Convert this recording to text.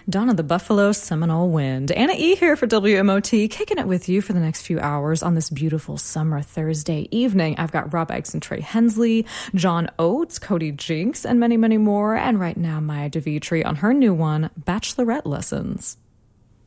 Dawn of the Buffalo Seminole Wind. Anna E. here for WMOT, kicking it with you for the next few hours on this beautiful summer Thursday evening. I've got Rob Eggs and Trey Hensley, John Oates, Cody Jinks, and many, many more. And right now, Maya DeVitri on her new one, Bachelorette Lessons.